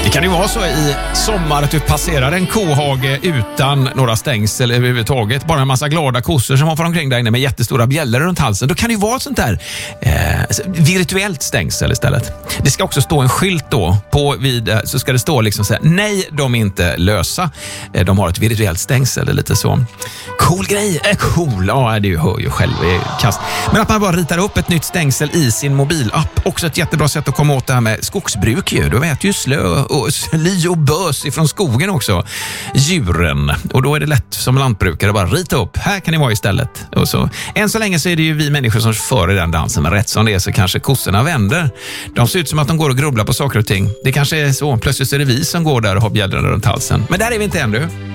Det kan ju vara så i sommar att du passerar en kohage utan några stängsel överhuvudtaget. Bara en massa glada kossor som hoppar omkring där inne med jättestora bjällor runt halsen. Då kan det ju vara ett sånt där virtuellt stängsel istället. Det ska också stå en skylt då. Så ska det stå liksom så här: nej, de är inte lösa. De har ett virtuellt stängsel, eller lite så. Cool grej, cool. Ja, det hör ju själv i kast. Men att man bara ritar upp ett nytt stängsel i sin mobilapp. Också ett jättebra sätt att komma åt det här med skogsbruk ju. Då vet ju slö och sly och bös ifrån skogen också. Djuren. Och då är det lätt som lantbrukare att bara rita upp. Här kan ni vara istället. Och så. Än så länge så är det ju vi människor som för i den dansen. Men rätt som det är så kanske kossorna vänder. De ser ut som att de går och grubblar på saker och ting. Det kanske är så. Plötsligt är det vi som går där och har bjällrorna runt halsen. Men där är vi inte ännu.